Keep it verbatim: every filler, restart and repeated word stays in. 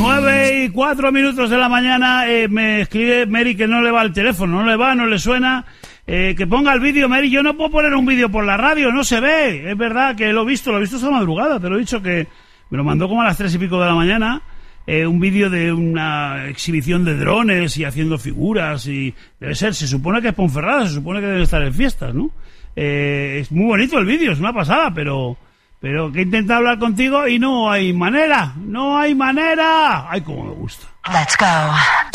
Nueve y cuatro minutos de la mañana, eh, me escribe Mary que no le va el teléfono, no le va, no le suena, eh, que ponga el vídeo, Mary. Yo no puedo poner un vídeo por la radio, no se ve, es verdad que lo he visto, lo he visto esta madrugada, te lo he dicho que me lo mandó como a las tres y pico de la mañana, eh, un vídeo de una exhibición de drones y haciendo figuras, y debe ser, se supone que es Ponferrada, se supone que debe estar en fiestas, ¿no? Eh, es muy bonito el vídeo, es una pasada, pero... Pero que he intentado hablar contigo y no hay manera, no hay manera. Ay, cómo me gusta. Let's go.